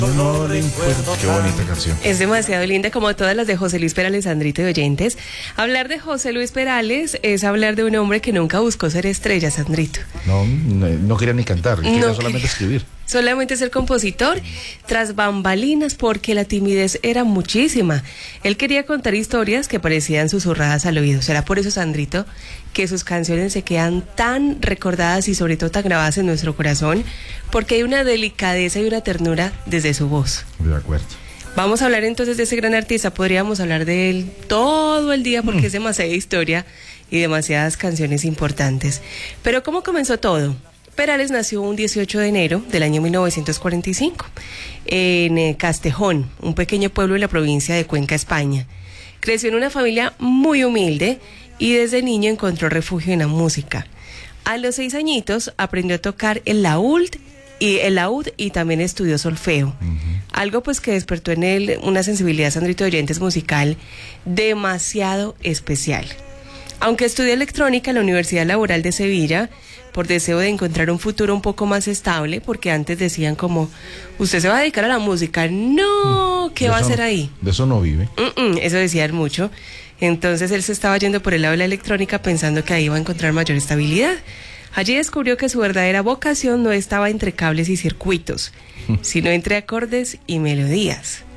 No le importa. Qué bonita canción. Es demasiado linda, como todas las de José Luis Perales, Sandrito y oyentes. Hablar de José Luis Perales es hablar de un hombre que nunca buscó ser estrella, Sandrito. No quería ni cantar, quería solamente escribir. Solamente ser compositor, tras bambalinas, porque la timidez era muchísima. Él quería contar historias que parecían susurradas al oído. Será por eso, Sandrito, que sus canciones se quedan tan recordadas y sobre todo tan grabadas en nuestro corazón, porque hay una delicadeza y una ternura desde su voz. De acuerdo. Vamos a hablar entonces de ese gran artista. Podríamos hablar de él todo el día porque es demasiada historia y demasiadas canciones importantes. Pero ¿cómo comenzó todo? Perales nació un 18 de enero del año 1945 en Castejón, un pequeño pueblo de la provincia de Cuenca, España. Creció en una familia muy humilde y desde niño encontró refugio en la música. A los 6 añitos aprendió a tocar el laúd y también estudió solfeo. Algo pues que despertó en él una sensibilidad, Sandrito de oyentes, musical demasiado especial. Aunque estudió electrónica en la Universidad Laboral de Sevilla, por deseo de encontrar un futuro un poco más estable, porque antes decían como, ¿usted se va a dedicar a la música? No, ¿qué va a hacer ahí? De eso no vive. Eso decían mucho. Entonces él se estaba yendo por el lado de la electrónica pensando que ahí iba a encontrar mayor estabilidad. Allí descubrió que su verdadera vocación no estaba entre cables y circuitos, sino entre acordes y melodías.